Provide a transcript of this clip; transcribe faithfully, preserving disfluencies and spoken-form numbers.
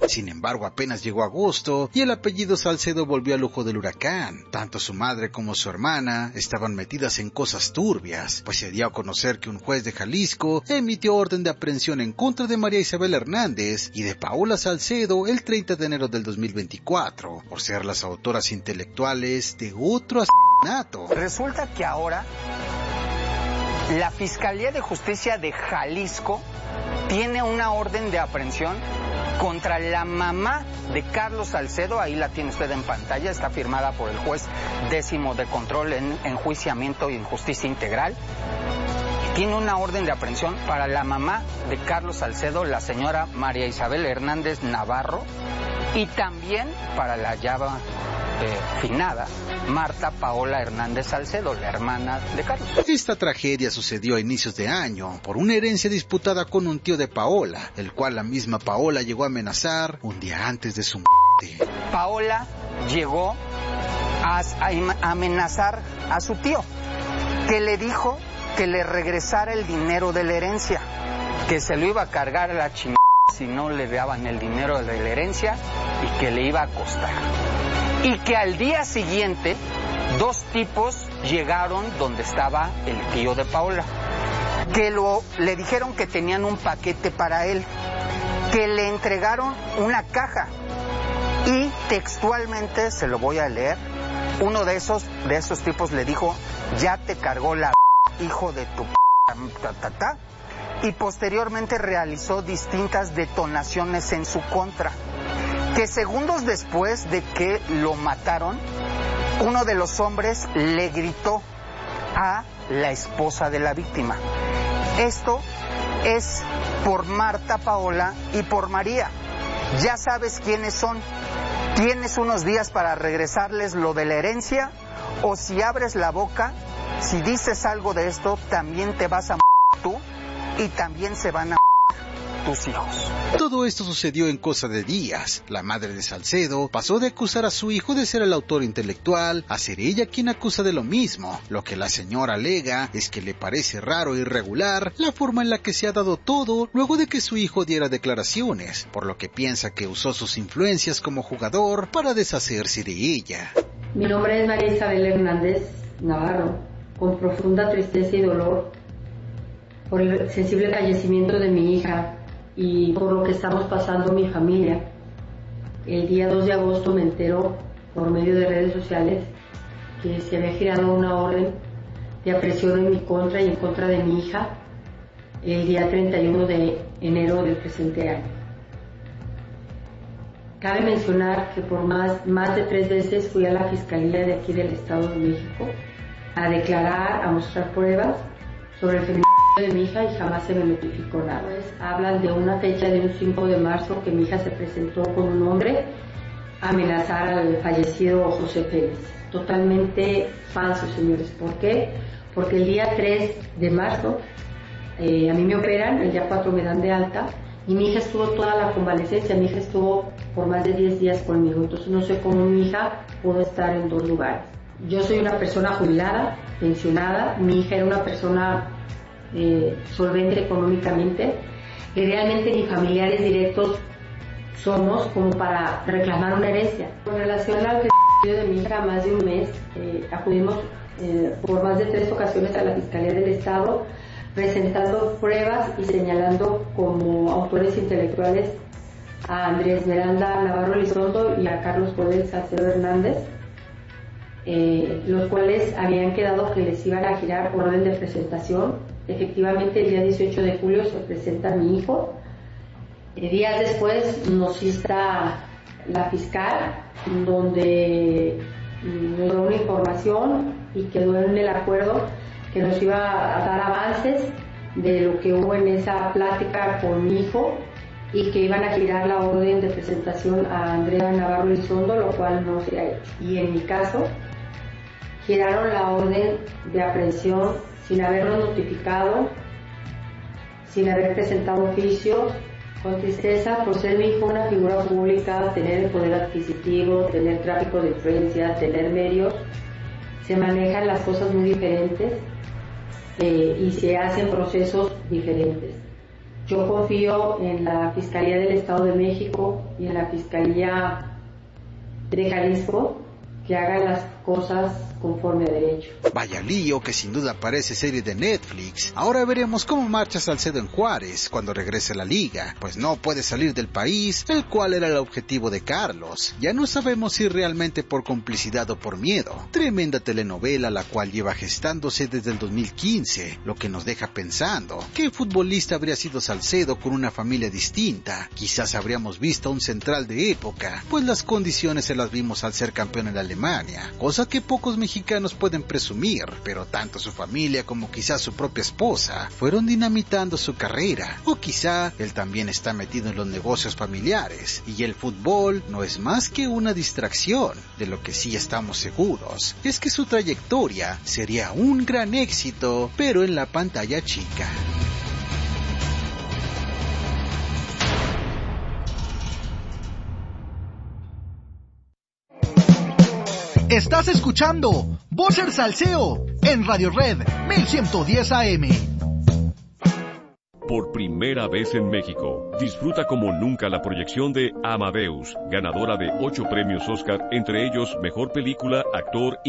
Sin embargo, apenas llegó agosto y el apellido Salcedo volvió al ojo del huracán. Tanto su madre como su hermana estaban metidas en cosas turbias, pues se dio a conocer que un juez de Jalisco emitió orden de aprehensión en contra de María Isabel Hernández y de Paola Salcedo el treinta de enero del dos mil veinticuatro, por ser las autoras intelectuales de otro asesinato. Resulta que ahora la Fiscalía de Justicia de Jalisco tiene una orden de aprehensión contra la mamá de Carlos Salcedo. Ahí la tiene usted en pantalla, está firmada por el juez décimo de control en enjuiciamiento y en justicia integral. Tiene una orden de aprehensión para la mamá de Carlos Salcedo, la señora María Isabel Hernández Navarro, y también para la ya eh, finada Marta Paola Hernández Salcedo, la hermana de Carlos. Esta tragedia sucedió a inicios de año por una herencia disputada con un tío de Paola, el cual la misma Paola llegó a amenazar un día antes de su muerte. Paola llegó a, a amenazar a su tío, que le dijo que le regresara el dinero de la herencia, que se lo iba a cargar a la chingada si no le daban el dinero de la herencia y que le iba a costar. Y que al día siguiente dos tipos llegaron donde estaba el tío de Paola, que lo, le dijeron que tenían un paquete para él, que le entregaron una caja y textualmente, se lo voy a leer, uno de esos, de esos tipos le dijo: ya te cargó la hijo de tu p***, ta, ta, ta, y posteriormente realizó distintas detonaciones en su contra, que segundos después de que lo mataron, uno de los hombres le gritó a la esposa de la víctima. Esto es por Marta Paola y por María. Ya sabes quiénes son. Tienes unos días para regresarles lo de la herencia, o si abres la boca, si dices algo de esto, también te vas a m*** tú y también se van a m*** tus hijos. Todo esto sucedió en cosa de días. La madre de Salcedo pasó de acusar a su hijo de ser el autor intelectual a ser ella quien acusa de lo mismo. Lo que la señora alega es que le parece raro e irregular la forma en la que se ha dado todo luego de que su hijo diera declaraciones, por lo que piensa que usó sus influencias como jugador para deshacerse de ella. Mi nombre es María Isabel Hernández Navarro, con profunda tristeza y dolor por el sensible fallecimiento de mi hija y por lo que estamos pasando mi familia. El día dos de agosto me enteró por medio de redes sociales que se había girado una orden de aprehensión en mi contra y en contra de mi hija el día treinta y uno de enero del presente año. Cabe mencionar que por más, más de tres veces fui a la Fiscalía de aquí del Estado de México a declarar, a mostrar pruebas sobre el feminicidio de mi hija y jamás se me notificó nada. Pues, hablan de una fecha de un cinco de marzo que mi hija se presentó con un hombre a amenazar al fallecido José Pérez. Totalmente falso, señores. ¿Por qué? Porque el día tres de marzo eh, a mí me operan, el día cuatro me dan de alta y mi hija estuvo toda la convalecencia. Mi hija estuvo por más de diez días conmigo, entonces no sé cómo mi hija pudo estar en dos lugares. Yo soy una persona jubilada, pensionada, mi hija era una persona eh, solvente económicamente y realmente ni familiares directos somos como para reclamar una herencia. Con relación al feminicidio de mi hija, más de un mes, eh, acudimos eh, por más de tres ocasiones a la Fiscalía del Estado presentando pruebas y señalando como autores intelectuales a Andrés Miranda Navarro Elizondo y a Carlos Joel Salcedo Hernández, eh, los cuales habían quedado que les iban a girar orden de presentación. Efectivamente, el día dieciocho de julio se presenta mi hijo. Eh, días después nos cita la fiscal, donde nos dio una información y quedó en el acuerdo que nos iba a dar avances de lo que hubo en esa plática con mi hijo y que iban a girar la orden de presentación a Andrea Navarro Elizondo, lo cual no se ha hecho. Y en mi caso, giraron la orden de aprehensión sin habernos notificado, sin haber presentado oficio, con tristeza por ser mi hijo una figura pública, tener el poder adquisitivo, tener tráfico de influencia, tener medios. Se manejan las cosas muy diferentes eh, y se hacen procesos diferentes. Yo confío en la Fiscalía del Estado de México y en la Fiscalía de Jalisco que hagan las cosas conforme a derecho. Vaya lío que sin duda parece serie de Netflix. Ahora veremos cómo marcha Salcedo en Juárez cuando regrese a la liga, pues no puede salir del país, el cual era el objetivo de Carlos. Ya no sabemos si realmente por complicidad o por miedo. Tremenda telenovela la cual lleva gestándose desde el dos mil quince, lo que nos deja pensando, ¿qué futbolista habría sido Salcedo con una familia distinta? Quizás habríamos visto a un central de época, pues las condiciones se las vimos al ser campeón en Alemania, cosa que pocos mexicanos pueden presumir, pero tanto su familia como quizás su propia esposa fueron dinamitando su carrera, o quizá él también está metido en los negocios familiares, y el fútbol no es más que una distracción. De lo que sí estamos seguros es que su trayectoria sería un gran éxito, pero en la pantalla chica. Estás escuchando Vocer Salseo en Radio Red mil ciento diez A M. Por primera vez en México, disfruta como nunca la proyección de Amadeus, ganadora de ocho premios Oscar, entre ellos Mejor Película, Actor y